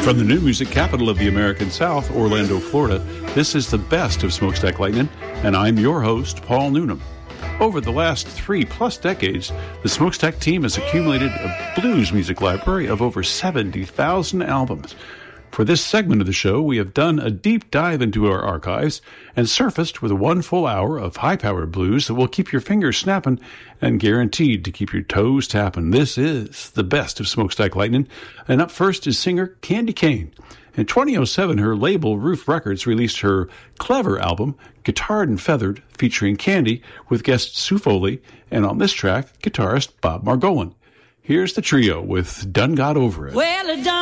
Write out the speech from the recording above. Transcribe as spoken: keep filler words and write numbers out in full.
From the new music capital of the American South, Orlando, Florida, this is the best of Smokestack Lightning, and I'm your host, Paul Noonan. Over the last three-plus decades, the Smokestack team has accumulated a blues music library of over seventy thousand albums. For this segment of the show, we have done a deep dive into our archives and surfaced with one full hour of high-powered blues that will keep your fingers snapping and guaranteed to keep your toes tapping. This is the best of Smokestack Lightning, and up first is singer Candy Kane. In twenty oh seven, her label, Roof Records, released her Clever album, Guitarred and Feathered, featuring Candy, with guest Sue Foley, and on this track, guitarist Bob Margolin. Here's the trio with Done Got Over It. Well, it done